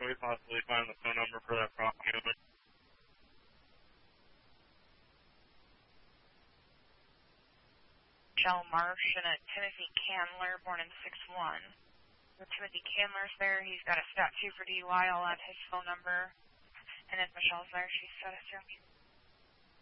can we possibly find the phone number for that property owner? Michelle Marsh and a Timothy Candler, born in 6-1. So Timothy Candler's there. He's got a stat 2 for DUI. I'll add his phone number. And if Michelle's there, she's set us through.